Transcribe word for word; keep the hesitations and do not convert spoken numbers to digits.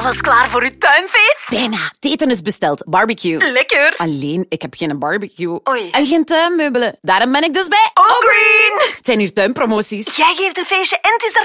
Alles klaar voor uw tuinfeest? Bijna. Het eten is besteld. Barbecue. Lekker. Alleen, ik heb geen barbecue. Oei. En geen tuinmeubelen. Daarom ben ik dus bij Allgreen. Het zijn hier tuinpromoties. Jij geeft een feestje en het is daar